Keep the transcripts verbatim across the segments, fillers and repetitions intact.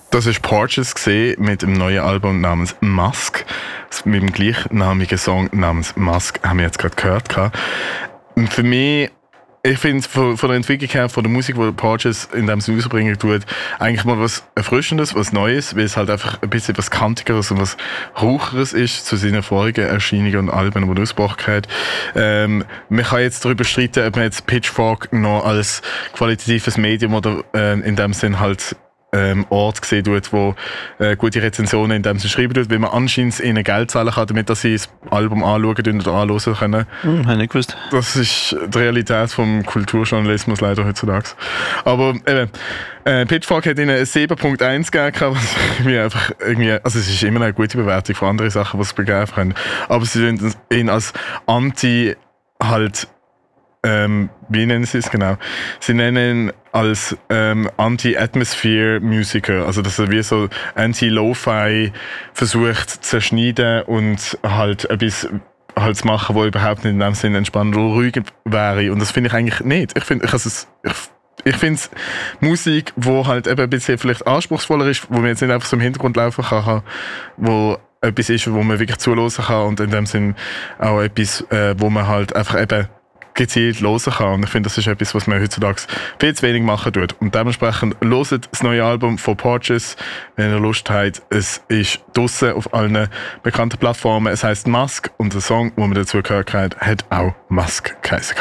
Das ist Porches gesehen mit dem neuen Album namens Musk. Mit dem gleichnamigen Song namens Musk haben wir jetzt gerade gehört. Und für mich, ich finde von, von der Entwicklung her, von der Musik, die Porches in dem Song rausbringen tut, eigentlich mal was Erfrischendes, was Neues, weil es halt einfach ein bisschen was Kantigeres und was Raucheres ist zu seinen vorigen Erscheinungen und Alben, die er ausgebracht hat. Ähm, man kann jetzt darüber streiten, ob man jetzt Pitchfork noch als qualitatives Medium oder äh, in dem Sinn halt Ähm, Ort gesehen tut, wo äh, gute Rezensionen in dem sie schreiben tut, weil man anscheinend ihnen Geld zahlen kann, damit dass sie das Album anschauen oder anhören können. Hm, habe ich nicht gewusst. Das ist die Realität vom Kulturjournalismus leider heutzutage. Aber eben, äh, Pitchfork hat ihnen eine sieben Komma eins gegeben, was irgendwie einfach irgendwie, also es ist immer eine gute Bewertung von anderen Sachen, die sie begeben können. Aber sie sehen ihn als Anti halt Ähm, wie nennen sie es genau? Sie nennen ihn als ähm, Anti-Atmosphere-Musiker, also dass er wie so Anti-Lo-Fi versucht zu zerschneiden und halt etwas halt zu machen, wo überhaupt nicht in dem Sinne entspannt oder ruhig wäre. Und das finde ich eigentlich nicht. Ich finde, ich, also, ich, ich finde Musik, wo halt eben ein bisschen vielleicht anspruchsvoller ist, wo man jetzt nicht einfach so im Hintergrund laufen kann, wo etwas ist, wo man wirklich zuhören kann und in dem Sinne auch etwas, äh, wo man halt einfach eben gezielt hören kann. Und ich finde, das ist etwas, was man heutzutage viel zu wenig machen tut. Und dementsprechend hört das neue Album von Porches, wenn ihr Lust habt. Es ist draussen auf allen bekannten Plattformen. Es heisst Musk und der Song, den man dazu gehört hat, hat auch Musk geheißen.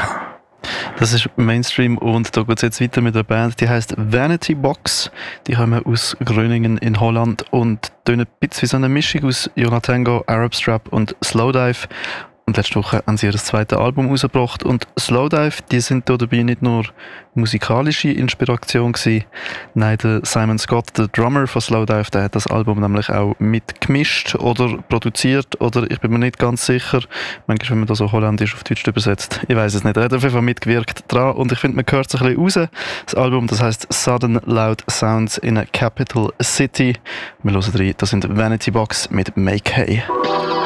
Das ist Mainstream und da geht es jetzt weiter mit einer Band, die heisst Vanity Box. Die kommen aus Groningen in Holland und tun ein bisschen wie so eine Mischung aus Yo La Tengo, Arab Strap und Slowdive. Und letzte Woche haben sie ihr zweites Album rausgebracht. Und Slowdive, die sind da dabei nicht nur musikalische Inspiration gewesen. Nein, der Simon Scott, der Drummer von Slowdive, der hat das Album nämlich auch mitgemischt oder produziert. Oder ich bin mir nicht ganz sicher. Manchmal, wenn man das so holländisch auf Deutsch übersetzt. Ich weiß es nicht. Er hat auf jeden Fall mitgewirkt dran. Und ich finde, man hört es ein bisschen raus. Das Album, das heisst Sudden Loud Sounds in a Capital City. Wir hören rein. Das sind Vanity Box mit Make Hay.